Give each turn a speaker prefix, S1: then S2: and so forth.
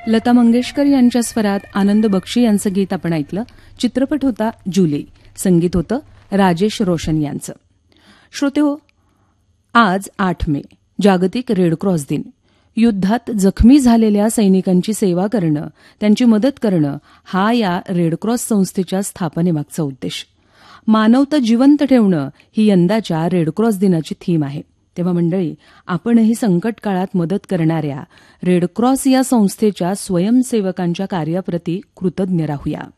S1: लता मंगेशकर यांच्या स्वरात आनंद बक्षी यांचं गीत आपण ऐकलं. चित्रपट होता जुली. संगीत होतं राजेश रोशन यांचं. श्रोतेहो, आज 8 मे जागतिक रेडक्रॉस दिन. युद्धात जखमी झालेल्या सैनिकांची सेवा करणं, त्यांची मदत करणं हा या रेडक्रॉस संस्थेच्या स्थापनेमागचा उद्देश. मानवता जिवंत ठेवणं ही यंदाच्या रेडक्रॉस दिनाची थीम आहे. तेव्हा मंडळी, आपणही संकट काळात मदत करणाऱ्या रेडक्रॉस या संस्थेच्या स्वयंसेवकांच्या कार्याप्रती कृतज्ञ राहूया.